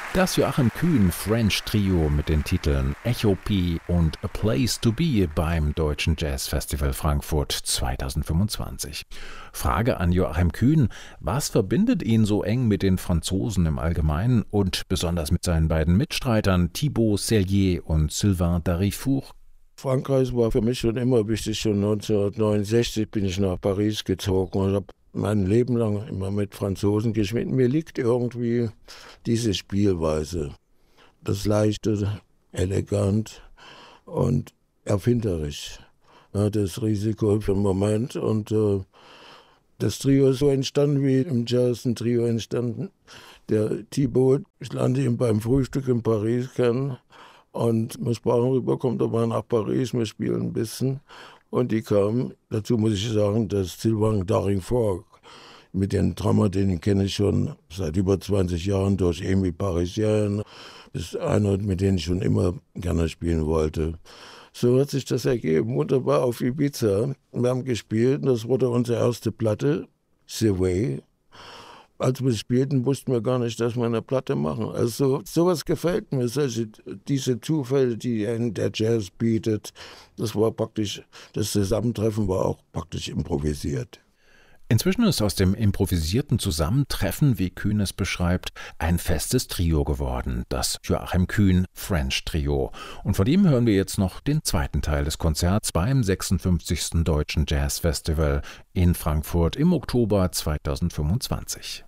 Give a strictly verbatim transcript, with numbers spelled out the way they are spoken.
Das Joachim Kühn French Trio mit den Titeln Echo P und A Place to Be beim Deutschen Jazzfestival Frankfurt zweitausendfünfundzwanzig. Frage an Joachim Kühn: Was verbindet ihn so eng mit den Franzosen im Allgemeinen und besonders mit seinen beiden Mitstreitern Thibaut Sellier und Sylvain Darifour? Frankreich war für mich schon immer wichtig. Schon neunzehnhundertneunundsechzig bin ich nach Paris gezogen und habe mein Leben lang immer mit Franzosen gespielt. Mir liegt irgendwie diese Spielweise. Das Leichte, elegant und erfinderisch. Ja, das Risiko für den Moment. Und äh, das Trio ist so entstanden, wie im Jazz ein Trio entstanden. Der Thibaut, ich lernte ihn beim Frühstück in Paris kennen. Und wir sprachen rüber, kommt aber nach Paris, wir spielen ein bisschen. Und die kamen, dazu muss ich sagen, dass Sylvain Darifour, mit den Drummer, den kenne ich schon seit über zwanzig Jahren durch Amy Parisien, ist einer, mit dem ich schon immer gerne spielen wollte. So hat sich das ergeben, wunderbar auf Ibiza. Wir haben gespielt, das wurde unsere erste Platte, The Way. Als wir spielten, wussten wir gar nicht, dass wir eine Platte machen. Also sowas gefällt mir, solche, diese Zufälle, die der Jazz bietet. Das war praktisch, das Zusammentreffen war auch praktisch improvisiert. Inzwischen ist aus dem improvisierten Zusammentreffen, wie Kühn es beschreibt, ein festes Trio geworden, das Joachim Kühn French Trio. Und von ihm hören wir jetzt noch den zweiten Teil des Konzerts beim sechsundfünfzigsten Deutschen Jazzfestival in Frankfurt im Oktober zweitausendfünfundzwanzig.